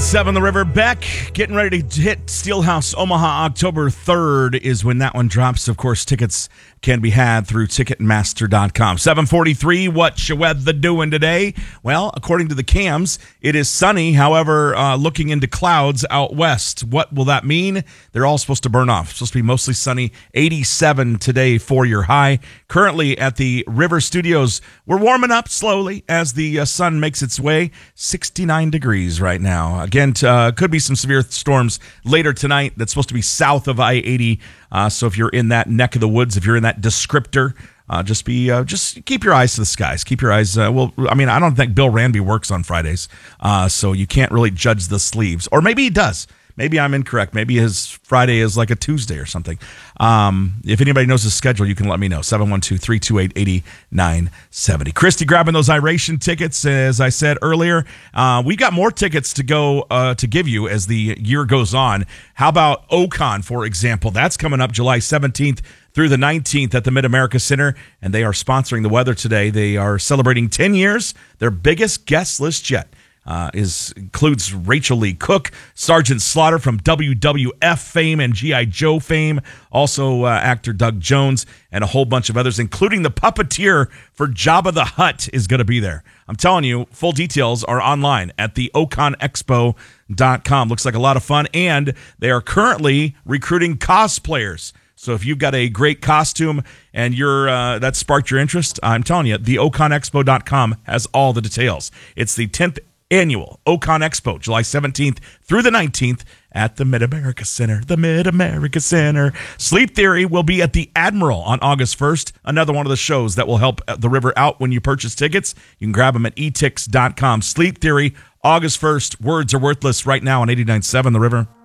89.7 The River. Beck getting ready to hit Steelhouse Omaha. October 3rd is when that one drops. Of course, tickets can be had through Ticketmaster.com. 7:43, what's your weather doing today? Well, according to the cams, it is sunny. However, looking into clouds out west. What will that mean? They're all supposed to burn off. It's supposed to be mostly sunny. 87 today for your high. Currently at the River Studios, we're warming up slowly as the sun makes its way. 69 degrees right now. Again, could be some severe storms later tonight. That's supposed to be south of I-80. So if you're in that neck of the woods, if you're in that descriptor, just keep your eyes to the skies. Keep your eyes. I don't think Bill Ranby works on Fridays, so you can't really judge the sleeves. Or maybe he does. Maybe I'm incorrect. Maybe his Friday is like a Tuesday or something. If anybody knows his schedule, you can let me know. 712-328-8970. Christy grabbing those Iration tickets. As I said earlier, we got more tickets to go to give you as the year goes on. How about Ocon, for example? That's coming up July 17th through the 19th at the Mid-America Center, and they are sponsoring the weather today. They are celebrating 10 years, their biggest guest list yet. Includes Rachel Lee Cook, Sergeant Slaughter from WWF fame and G.I. Joe fame, also actor Doug Jones, and a whole bunch of others, including the puppeteer for Jabba the Hutt is going to be there. I'm telling you, full details are online at the OconExpo.com. Looks like a lot of fun, and they are currently recruiting cosplayers. So if you've got a great costume and that sparked your interest, I'm telling you, the OconExpo.com has all the details. It's the 10th annual Ocon Expo, July 17th through the 19th at the Mid-America Center. The Mid-America Center. Sleep Theory will be at the Admiral on August 1st. Another one of the shows that will help the river out when you purchase tickets. You can grab them at etix.com. Sleep Theory, August 1st. Words are worthless right now on 89.7 The River.